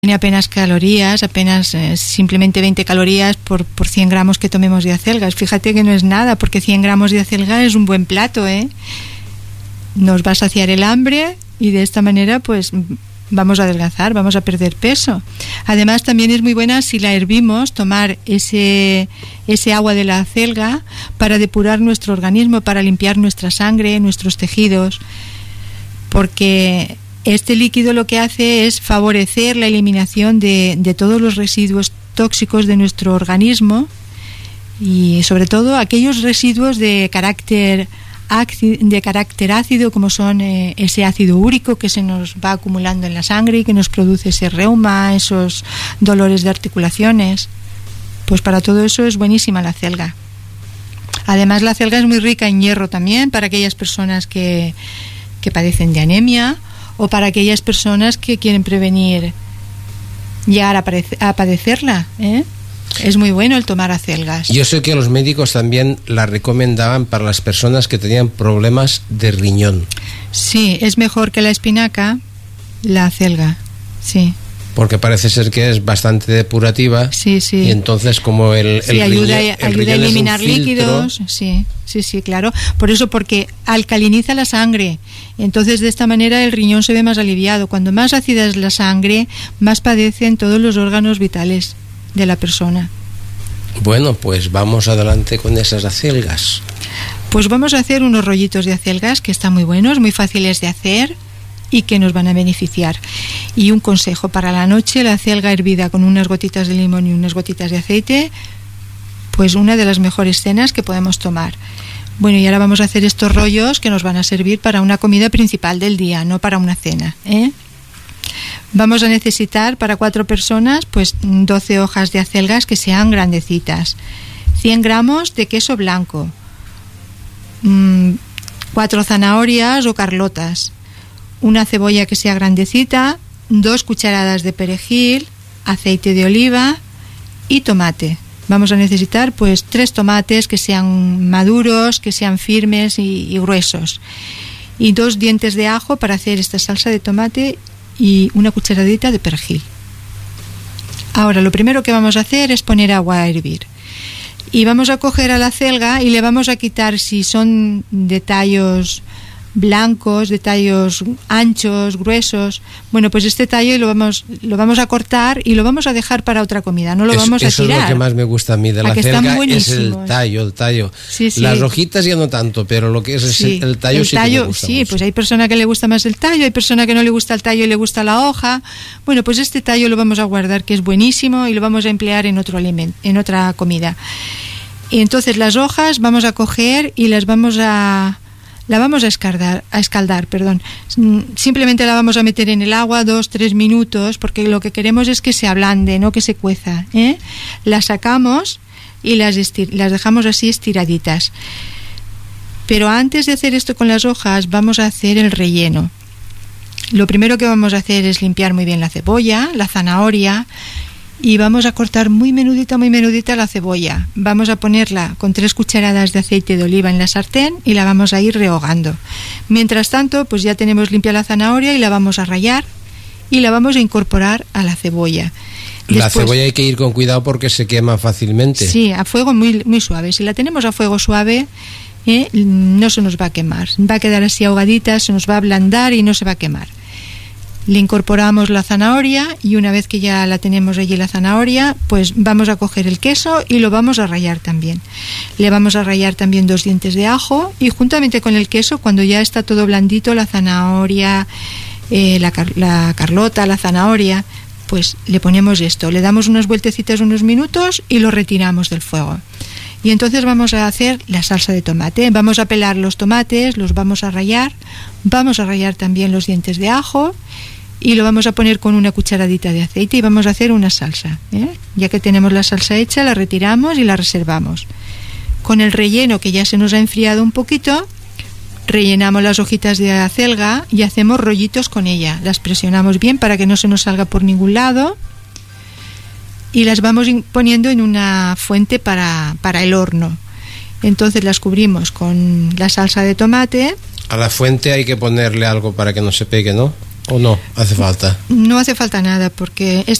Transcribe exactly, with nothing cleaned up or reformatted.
Tiene apenas calorías, apenas eh, simplemente veinte calorías por, por cien gramos que tomemos de acelgas. Fíjate que no es nada, porque cien gramos de acelga es un buen plato, ¿eh? Nos va a saciar el hambre y de esta manera pues vamos a adelgazar, vamos a perder peso. Además también es muy buena si la hervimos, tomar ese, ese agua de la acelga para depurar nuestro organismo, para limpiar nuestra sangre, nuestros tejidos, porque este líquido lo que hace es favorecer la eliminación de, de todos los residuos tóxicos de nuestro organismo y sobre todo aquellos residuos de carácter de carácter ácido, como son eh, ese ácido úrico que se nos va acumulando en la sangre y que nos produce ese reuma, esos dolores de articulaciones. Pues para todo eso es buenísima la acelga. Además la acelga es muy rica en hierro también para aquellas personas que, que padecen de anemia o para aquellas personas que quieren prevenir llegar a, padece, a padecerla, ¿eh? Es muy bueno el tomar acelgas. Yo sé que los médicos también la recomendaban para las personas que tenían problemas de riñón. Sí, es mejor que la espinaca, la acelga, sí. Porque parece ser que es bastante depurativa. Sí, sí. Y entonces como el, el sí, ayuda, riñón, el ayuda a eliminar filtro, líquidos. Sí, sí, sí, claro. Por eso, porque alcaliniza la sangre. Entonces, de esta manera el riñón se ve más aliviado. Cuando más ácida es la sangre, más padecen todos los órganos vitales de la persona. Bueno, pues vamos adelante con esas acelgas. Pues vamos a hacer unos rollitos de acelgas que están muy buenos, muy fáciles de hacer y que nos van a beneficiar. Y un consejo para la noche: la acelga hervida con unas gotitas de limón y unas gotitas de aceite, pues una de las mejores cenas que podemos tomar. Bueno, y ahora vamos a hacer estos rollos que nos van a servir para una comida principal del día, no para una cena, ¿eh? Vamos a necesitar para cuatro personas pues doce hojas de acelgas que sean grandecitas, cien gramos de queso blanco, mmm, cuatro zanahorias o carlotas, una cebolla que sea grandecita, dos cucharadas de perejil, aceite de oliva y tomate. Vamos a necesitar pues tres tomates que sean maduros, que sean firmes y, y gruesos, y dos dientes de ajo para hacer esta salsa de tomate y una cucharadita de perejil. Ahora lo primero que vamos a hacer es poner agua a hervir y vamos a coger a la acelga y le vamos a quitar, si son de tallos blancos, de tallos anchos, gruesos, bueno, pues este tallo lo vamos lo vamos a cortar y lo vamos a dejar para otra comida, no lo eso, vamos a eso tirar. Eso es lo que más me gusta a mí de la acelga, es el tallo, el tallo. Sí, sí. Las hojitas ya no tanto, pero lo que es sí. el tallo el sí tallo, que me gusta sí, mucho. Pues hay persona que le gusta más el tallo, hay persona que no le gusta el tallo y le gusta la hoja. Bueno, pues este tallo lo vamos a guardar, que es buenísimo, y lo vamos a emplear en otro alimento, en otra comida. Y entonces las hojas vamos a coger y las vamos a la vamos a escaldar, a escaldar, perdón. Simplemente la vamos a meter en el agua dos, tres minutos, porque lo que queremos es que se ablande, no que se cueza, ¿eh? Las sacamos y las, estir- las dejamos así estiraditas. Pero antes de hacer esto con las hojas, vamos a hacer el relleno. Lo primero que vamos a hacer es limpiar muy bien la cebolla, la zanahoria, y vamos a cortar muy menudita, muy menudita la cebolla. Vamos a ponerla con tres cucharadas de aceite de oliva en la sartén y la vamos a ir rehogando. Mientras tanto, pues ya tenemos limpia la zanahoria y la vamos a rallar y la vamos a incorporar a la cebolla. La Después, cebolla hay que ir con cuidado porque se quema fácilmente. Sí, a fuego muy, muy suave. Si la tenemos a fuego suave, eh, no se nos va a quemar. Va a quedar así ahogadita, se nos va a ablandar y no se va a quemar. Le incorporamos la zanahoria y una vez que ya la tenemos allí la zanahoria, pues vamos a coger el queso y lo vamos a rallar también. Le vamos a rallar también dos dientes de ajo y juntamente con el queso, cuando ya está todo blandito, la zanahoria, eh, la, car- la carlota, la zanahoria, pues le ponemos esto, le damos unas vueltecitas unos minutos y lo retiramos del fuego. Y entonces vamos a hacer la salsa de tomate. Vamos a pelar los tomates, los vamos a rallar, vamos a rallar también los dientes de ajo y lo vamos a poner con una cucharadita de aceite y vamos a hacer una salsa, ¿eh? Ya que tenemos la salsa hecha, la retiramos y la reservamos. Con el relleno, que ya se nos ha enfriado un poquito, rellenamos las hojitas de acelga y hacemos rollitos con ella. Las presionamos bien para que no se nos salga por ningún lado y las vamos poniendo en una fuente para, para el horno. Entonces las cubrimos con la salsa de tomate. A la fuente hay que ponerle algo para que no se pegue, ¿no? ¿O no hace falta? No hace falta nada, porque